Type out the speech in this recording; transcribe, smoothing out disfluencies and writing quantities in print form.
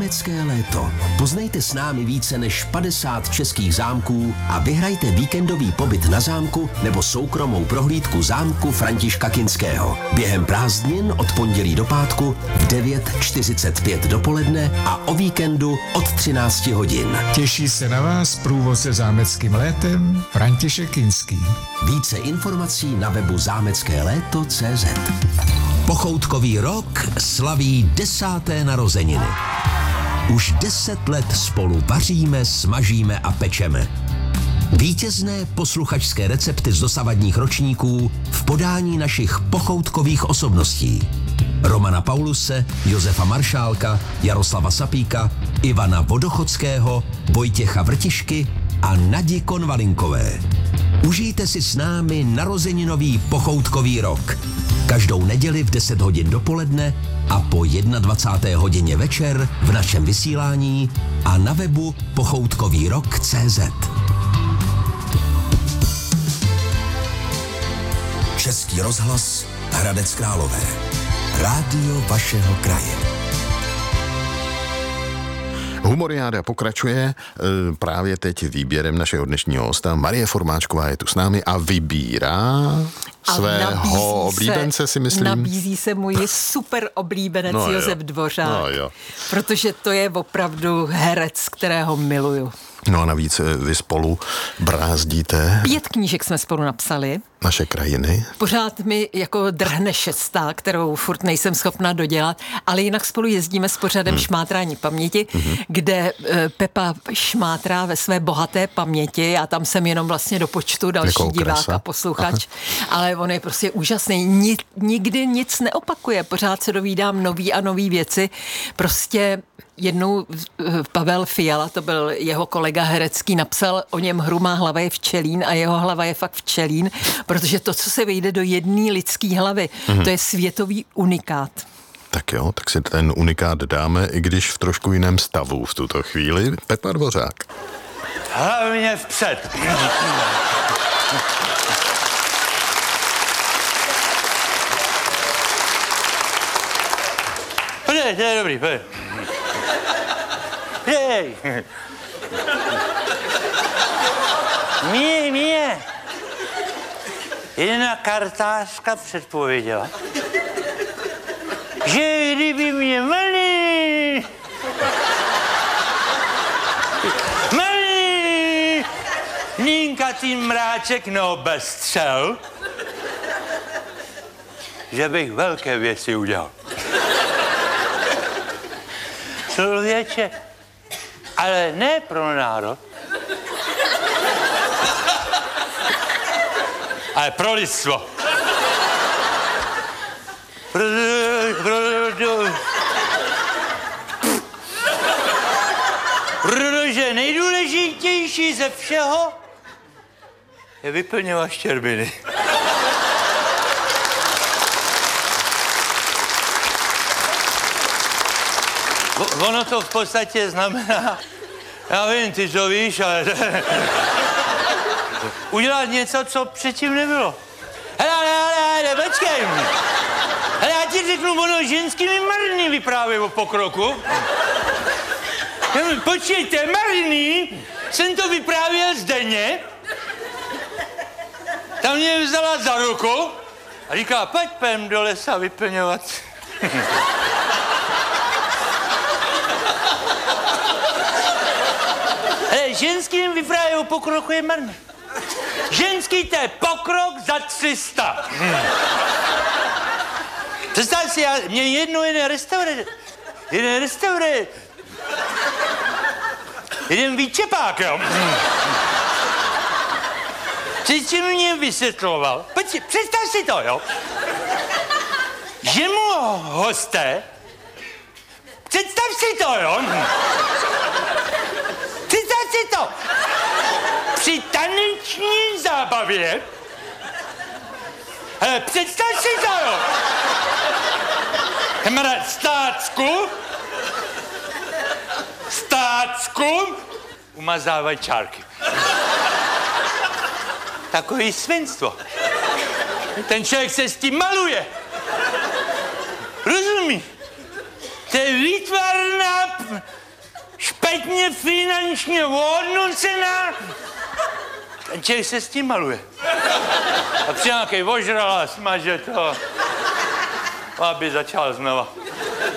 Zámecké léto. Poznejte s námi více než 50 českých zámků a vyhrajte víkendový pobyt na zámku nebo soukromou prohlídku zámku Františka Kinského. Během prázdnin od pondělí do pátku v 9:45 dopoledne a o víkendu od 13 hodin. Těší se na vás průvodce zámeckým létem František Kinský. Více informací na webu zámeckéléto.cz. Pochoutkový rok slaví 10. narozeniny. Už 10 let spolu vaříme, smažíme a pečeme. Vítězné posluchačské recepty z dosavadních ročníků v podání našich pochoutkových osobností. Romana Pauluse, Josefa Maršálka, Jaroslava Sapíka, Ivana Vodochodského, Vojtěcha Vrtišky a Nadi Konvalinkové. Užijte si s námi narozeninový pochoutkový rok. Každou neděli v 10 hodin dopoledne a po 21. hodině večer v našem vysílání a na webu pochoutkovýrok.cz. Český rozhlas Hradec Králové. Rádio vašeho kraje. Humoriáda pokračuje právě teď výběrem našeho dnešního hosta. Marie Formáčková je tu s námi a vybírá svého oblíbence, si myslím. Nabízí se můj super oblíbenec Josef Dvořák, protože to je opravdu herec, kterého miluju. No a navíc vy spolu brázdíte. 5 knížek jsme spolu napsali. Naše krajiny. Pořád mi jako drhne 6, kterou furt nejsem schopná dodělat, ale jinak spolu jezdíme s pořadem Šmátrání paměti, kde Pepa šmátrá ve své bohaté paměti a tam jsem jenom vlastně do počtu další divák a posluchač, ale on je prostě úžasný. Nikdy nic neopakuje, pořád se dovídám nový a nový věci. Prostě jednou Pavel Fiala, to byl jeho kolega herecký, napsal o něm hru Má hlava je včelín a jeho hlava je fakt včelín, protože to, co se vejde do jedné lidské hlavy, to je světový unikát. Tak jo, tak si ten unikát dáme, i když v trošku jiném stavu v tuto chvíli. Pepa Dvořák. Hlavně vpřed. Pojď, to je dobrý, pojď. Hej. Mně. Jedna kartářka předpověděla, že kdyby mě malý ninkatý mráček neobestřel, že bych velké věci udělal. Člověče, ale ne pro národ, ale pro lidstvo. Protože nejdůležitější ze všeho je vyplňovat štěrbiny. Ono to v podstatě znamená, já vím, ty to víš, ale udělat něco, co předtím nebylo. Hele, počkej. Hele, já ti řeknu, ono ženský mi marný vyprávět o pokroku. Počkejte, marný, jsem to vyprávěl Zdeně, tam mě vzala za ruku a říká, pojď půjdem do lesa vyplňovat. Hele, ženským vyprávět o pokroku je marný. Ženský, to je pokrok za 300. Představ si, mě jednou jeden restaurant, jeden výčepák, jo. Předtím mě vysvětloval, představ si to, jo, že mu hosté, představ si to, jo, představ si to, při taneční zábavě, představ si to, jo, kamarád, stácku, umazávají čárky. Takový svinstvo. Ten člověk se s tím maluje. Rozumí? To je výtvarná špatně finančně ohodnocená. Ten člověk se s tím maluje. A přijde nějaký ožralá, smaže to, aby začal znova.